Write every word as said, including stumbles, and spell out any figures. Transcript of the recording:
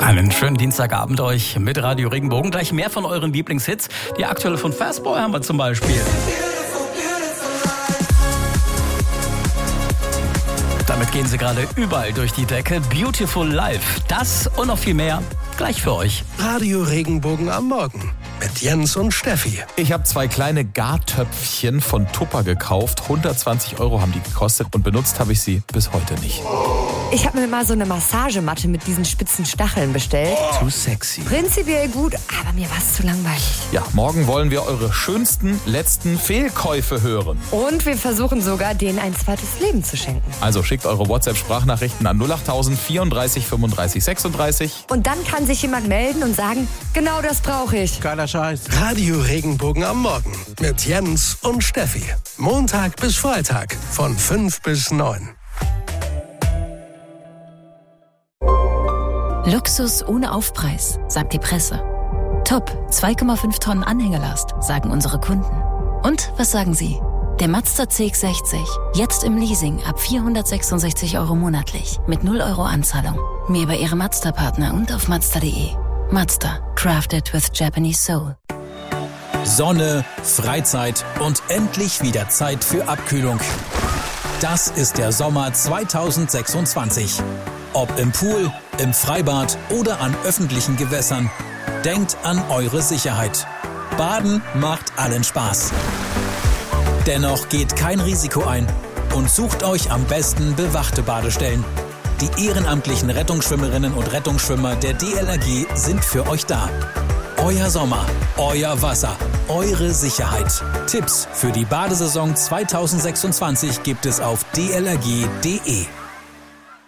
Einen schönen Dienstagabend euch mit Radio Regenbogen. Gleich mehr von euren Lieblingshits. Die aktuelle von Fastboy haben wir zum Beispiel. Damit gehen sie gerade überall durch die Decke. Beautiful Life. Das und noch viel mehr gleich für euch. Radio Regenbogen am Morgen mit Jens und Steffi. Ich habe zwei kleine Gartöpfchen von Tupper gekauft. hundertzwanzig Euro haben die gekostet und benutzt habe ich sie bis heute nicht. Ich habe mir mal so eine Massagematte mit diesen spitzen Stacheln bestellt. Zu sexy. Prinzipiell gut, aber mir war es zu langweilig. Ja, morgen wollen wir eure schönsten letzten Fehlkäufe hören. Und wir versuchen sogar, denen ein zweites Leben zu schenken. Also schickt eure WhatsApp-Sprachnachrichten an null acht tausend vierunddreißig fünfunddreißig sechsunddreißig. Und dann kann sich jemand melden und sagen, genau das brauche ich. Geiler Scheiß. Radio Regenbogen am Morgen mit Jens und Steffi. Montag bis Freitag von fünf bis neun. Luxus ohne Aufpreis, sagt die Presse. Top, zwei Komma fünf Tonnen Anhängelast, sagen unsere Kunden. Und was sagen Sie? Der Mazda C X sechzig, jetzt im Leasing ab vierhundertsechsundsechzig Euro monatlich, mit null Euro Anzahlung. Mehr bei Ihrem Mazda-Partner und auf mazda punkt de. Mazda, crafted with Japanese soul. Sonne, Freizeit und endlich wieder Zeit für Abkühlung. Das ist der Sommer zweitausendsechsundzwanzig. Ob im Pool, im Freibad oder an öffentlichen Gewässern, denkt an eure Sicherheit. Baden macht allen Spaß. Dennoch geht kein Risiko ein und sucht euch am besten bewachte Badestellen. Die ehrenamtlichen Rettungsschwimmerinnen und Rettungsschwimmer der D L R G sind für euch da. Euer Sommer, euer Wasser, eure Sicherheit. Tipps für die Badesaison zweitausendsechsundzwanzig gibt es auf d l r g punkt de.